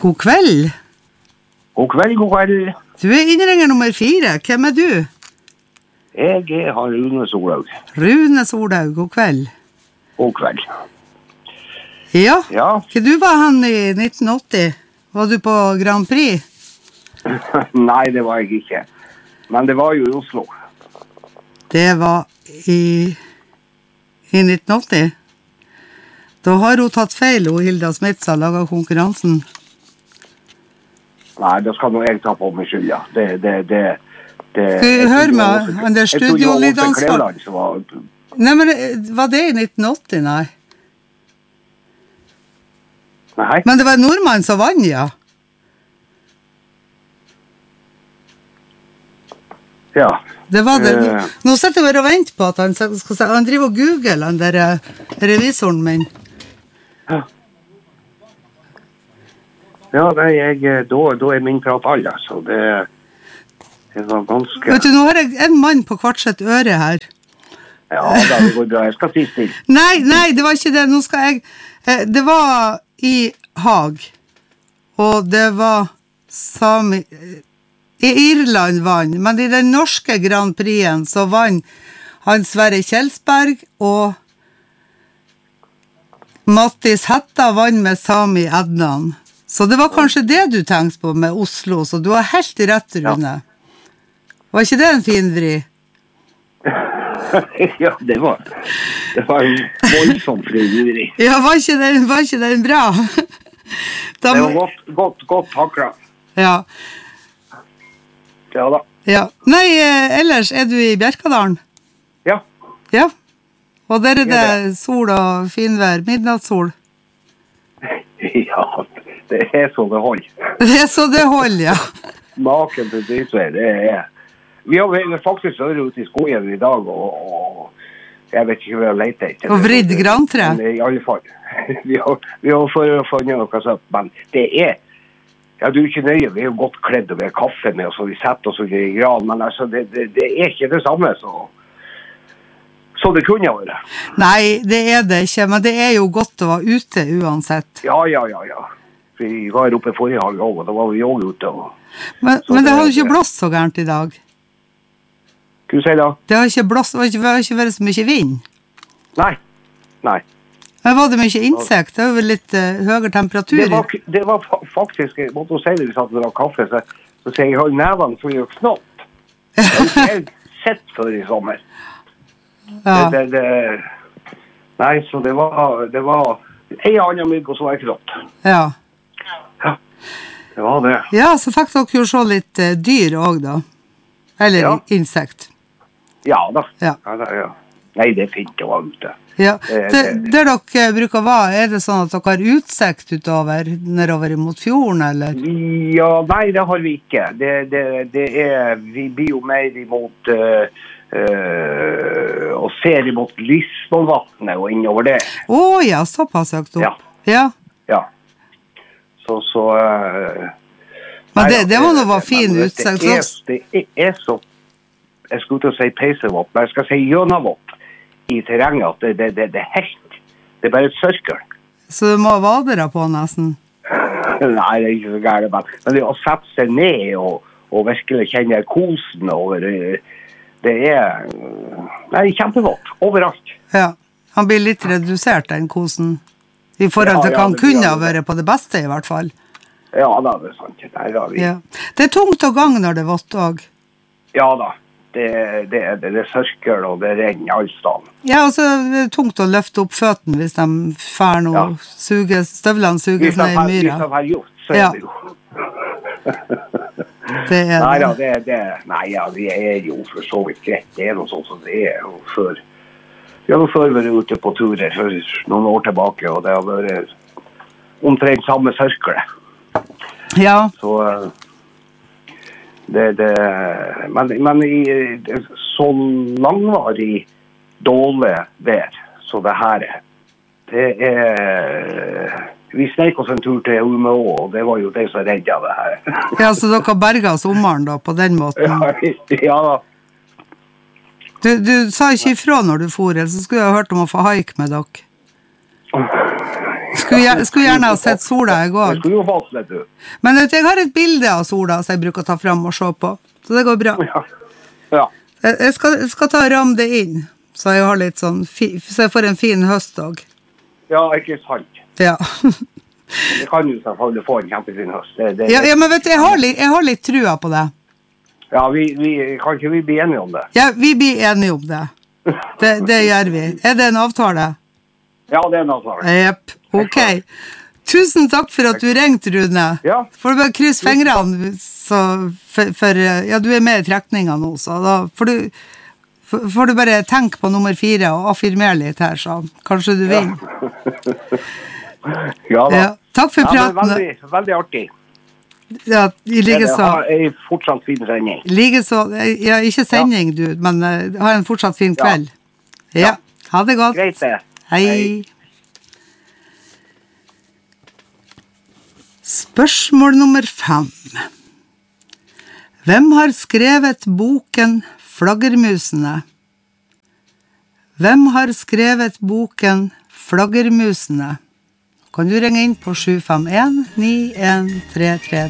God kveld. God kveld. Du innringer nummer 4. Hvem du? Jeg har Rune Solhaug. Rune Solhaug, god kveld. God kveld. Ja, Ja. Hva du var han i 1980? Var du på Grand Prix? Nei, det var jeg ikke. Men det var jo i Oslo. Det var i 1980? Da har hun tatt feil, og Hilda Smits har laget konkurransen. Nei, da skal nå jeg ta på meg skyld, ja. Skal vi høre med han der studiolidansvar? Nei, men var det i 1980, nei? Nei. Men det var en nordmann som vann, ja. Ja. Det var det. Nå sitter jeg og venter på at han skal si, han driver og googler han der revisoren min. Ja, nei, da min prat alle, så det var ganske... Vet du, nå har jeg en mann på hvert sitt øre her. Ja, det går bra, jeg skal si still. Nei, det var ikke det. Nå skal jeg... Det var i Haag, og det var Sami... I Irland vann, men i den norske Grand Prixen så vann han Sverre Kjelsberg, og Mattis Hetta vann med Sami Ednan. Så det var kanskje det du tenkte på med Oslo, så du har helt rett, Rune. Ja. Var ikke det en fin vri? Ja, det var en voldsom fri. Ja, var ikke den bra? Det var godt taklet. Ja. Ja da. Ja. Nei, ellers du i Bjerkadalen? Ja. Ja. Og der det sol og finvær, midnattssol? Ja, det så det hold. Det så det hold, ja. Maken til dritsvær, det Vi har faktisk vært ute i skogen i dag, og jeg vet ikke hva jeg leter etter. Og vridd grantre? Men i alle fall. Vi har funnet noe sånt, men det ja, du ikke nøye, vi har godt kledd og vi har kaffe med oss, og vi setter oss under i gran, men altså, det ikke det samme, så det kunne være. Nei, det det ikke, men det jo godt å være ute uansett. Ja. Vi var oppe forrige halv år, og da var vi også ute. Men det har jo ikke blåst så gærent i dag. Hva du sier da? Det har ikke blåst, det har ikke vært så mye vind. Nei. Men var det mye insekt? Det var vel litt høyere temperatur? Det var faktisk, jeg måtte si det hvis jeg hadde kaffe, så sier jeg har nevene for å gjøre knopp. Det har ikke sett før i sommer. Ja. Nei, så det var en annen mygg, og så var jeg krått. Ja. Ja, det var det. Ja, så fikk dere jo se litt dyr også da. Eller insekt. Ja da. Ja. Nei, det fint å være ute. Ja, der dere bruker være, det sånn at dere har utsikt utover, nedover mot fjorden, eller? Ja, nei, det har vi ikke. Vi blir jo mer imot, og ser imot Lysvollvatnet og innover det. Ja, såpass høyt opp. Ja. Så men det må nå være fin utsikt. Det så, jeg skulle til å si peisevått, men jeg skal si gjønavått i terrenget, at det helt, det bare et sørkel. Så du må vadere på nesten? Nei, det ikke så gærent, men det å sette seg ned og virkelig kjenne kosen over, det kjempevått, overalt. Ja, han blir litt redusert, den kosen, i forhold til hva han kunne ha vært på det beste i hvert fall. Ja, da, det sant. Ja. Det tungt å gange når det vått også. Ja da. Det sørker og det renner all stedet. Ja, og så det tungt å løfte opp føttene hvis de fær noe, støvlene suges ned i myra. Hvis de har gjort, så det jo. Nei, vi jo for så vidt greit. Det noe sånt som det jo før. Vi har før vært ute på turer for noen år tilbake, og det har vært omtrent samme sørkere. Ja. Så... Men i så langvarig dårlig vær, så det her vi snek oss en tur til Umeå, og det var jo det som redde det her. Ja, så dere berget sommeren da, på den måten? Ja da. Du sa ikke ifra når du for, eller så skulle jeg ha hørt om å få haik med dere. Skulle gjerne ha sett sola I går. Det skulle jo fått, vet du. Men vet du, jeg har et bilde av sola som jeg bruker å ta frem og se på. Så det går bra. Ja. Jeg skal ta og ramme det inn, så jeg har litt sånn, så jeg får en fin høst også. Ja, ikke sant. Ja. Det kan jo selvfølgelig få en kjempefin høst. Ja, men vet du, jeg har litt trua på det. Ja, kan ikke vi bli enige om det? Ja, vi blir enige om det. Det gjør vi. Det en avtale? Ja, det en avtale. Jepp, ok. Tusen takk for at du ringte, Rune. Ja. Får du bare krysse fingrene, ja, du med I trekningen nå, så da får du bare tenke på nummer 4 og affirmere litt her, så kanskje du vinner. Ja da. Ja, takk for praten. Veldig, veldig artig. Ja, I like så. Jeg har fortsatt fin sending. Like så. Ja, ikke sending, du, men ha en fortsatt fin kveld. Ja, ha det godt. Greit det. Hei. Spørsmål nummer 5. Hvem har skrevet boken Flaggermusene? Hvem har skrevet boken Flaggermusene? Kan du ringe inn på 751-9133.